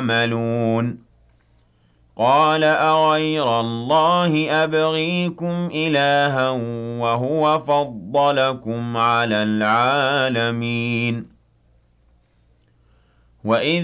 تَعْمَلُونَ قَالَ أَغَيْرَ اللَّهِ أَبْغِيكُمْ إِلَٰهًا وَهُوَ فَضَّلَكُمْ عَلَى الْعَالَمِينَ وَإِذْ